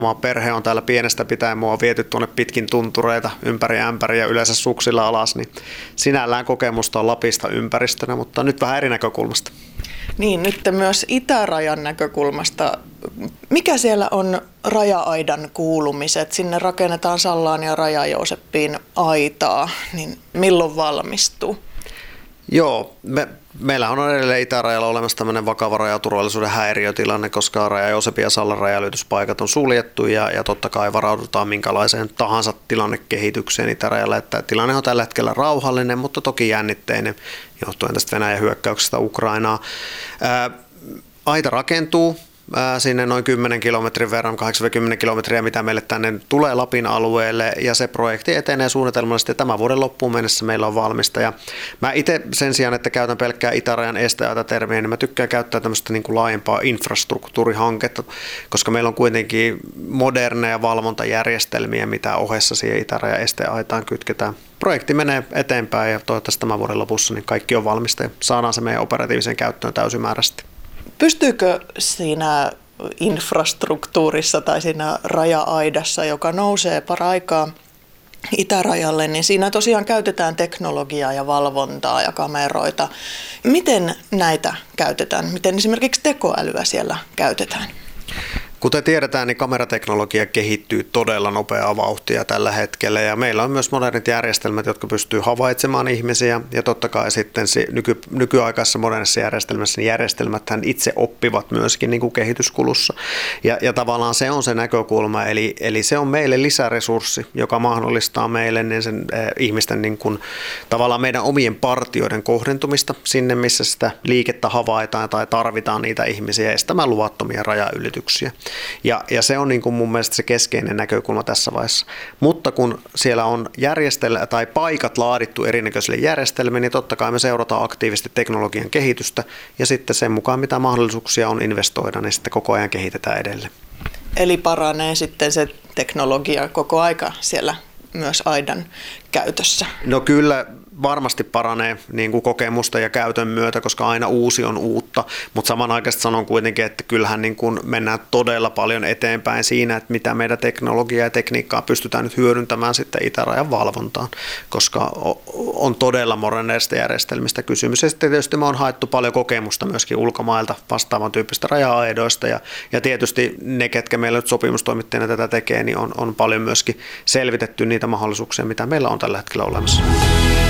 Oma perhe on täällä pienestä pitäen, mua on viety tuonne pitkin tuntureita ympäri ämpäri ja yleensä suksilla alas, niin sinällään kokemusta on Lapista ympäristönä, mutta nyt vähän eri näkökulmasta. Niin, nyt myös itärajan näkökulmasta. Mikä siellä on raja-aidan kuulumiset? Sinne rakennetaan Sallaan ja Raja-Jooseppiin aitaa, niin milloin valmistuu? Joo, meillä on edelleen itärajalla olemassa tämmöinen vakava rajaturvallisuuden häiriötilanne, koska Raja-Joosepin ja Sallan rajanylityspaikat on suljettu ja totta kai varaudutaan minkälaiseen tahansa tilannekehitykseen itärajalla. Että tilanne on tällä hetkellä rauhallinen, mutta toki jännitteinen johtuen tästä Venäjän hyökkäyksestä Ukrainaa. Aita rakentuu. Sinne noin 10 kilometrin verran, 8-10 kilometriä, mitä meille tänne tulee Lapin alueelle, ja se projekti etenee suunnitelmallisesti, ja tämän vuoden loppuun mennessä meillä on valmista. Ja mä itse sen sijaan, että käytän pelkkää itärajan esteaita-termiä, niin mä tykkään käyttää tämmöistä niin kuin laajempaa infrastruktuurihanketta, koska meillä on kuitenkin moderneja valvontajärjestelmiä, mitä ohessa siihen itärajan esteaitaan kytketään. Projekti menee eteenpäin, ja toivottavasti tämän vuoden lopussa niin kaikki on valmista, ja saadaan se meidän operatiiviseen käyttöön täysimääräisesti. Pystyykö siinä infrastruktuurissa tai siinä raja-aidassa, joka nousee paraikaa itärajalle, niin siinä tosiaan käytetään teknologiaa ja valvontaa ja kameroita. Miten näitä käytetään? Miten esimerkiksi tekoälyä siellä käytetään? Kuten tiedetään, niin kamerateknologia kehittyy todella nopeaa vauhtia tällä hetkellä, ja meillä on myös modernit järjestelmät, jotka pystyy havaitsemaan ihmisiä, ja totta kai sitten nykyaikaisessa modernissa järjestelmässä niin järjestelmäthän itse oppivat myöskin niin kuin kehityskulussa, ja tavallaan se on se näkökulma, eli se on meille lisäresurssi, joka mahdollistaa meille niin sen ihmisten niin kuin, tavallaan meidän omien partioiden kohdentumista sinne, missä sitä liikettä havaitaan tai tarvitaan niitä ihmisiä estämään luvattomia rajaylityksiä. Ja se on niin kuin mun mielestä se keskeinen näkökulma tässä vaiheessa. Mutta kun siellä on tai paikat laadittu erinäköisille järjestelmille, niin totta kai me seurataan aktiivisesti teknologian kehitystä, ja sitten sen mukaan mitä mahdollisuuksia on investoida, niin sitten koko ajan kehitetään edelleen. Eli paranee sitten se teknologia koko aika siellä myös aidan käytössä? No kyllä varmasti paranee niin kuin kokemusta ja käytön myötä, koska aina uusi on uutta, mutta samanaikaisesti sanon kuitenkin, että kyllähän niin kuin mennään todella paljon eteenpäin siinä, että mitä meidän teknologiaa ja tekniikkaa pystytään nyt hyödyntämään sitten itärajan valvontaan, koska on todella moderneista järjestelmistä kysymys. Ja sitten tietysti me on haettu paljon kokemusta myöskin ulkomailta vastaavan tyyppistä raja-aidoista, ja tietysti ne, ketkä meillä nyt sopimustoimittajana tätä tekee, niin on paljon myöskin selvitetty niitä mahdollisuuksia, mitä meillä on tällä hetkellä olemassa.